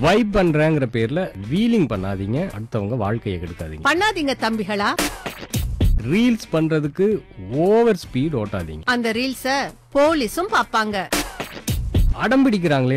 Vibe பண்றேங்கிற பேர்ல wheeling பண்ணாதீங்க, அடுத்தவங்க வாழ்க்கையை கெடுக்காதீங்க. பண்ணாதீங்க தம்பிகளா. ரீல்ஸ் பண்றதுக்கு ஓவர் ஸ்பீட் ஓட்டாதீங்க. அந்த ரீல்ஸ போலீஸும் பாப்பாங்க. அடம் பிடிக்கிறாங்களே